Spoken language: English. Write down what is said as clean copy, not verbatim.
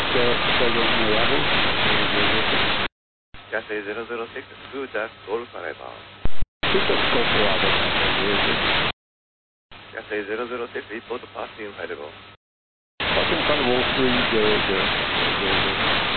scheduled on the level. Cathay 006, Buddha, Golf Arrival. 2 Golf Arrival, Cathay 006, report passing incredible. Passing incredible 3000.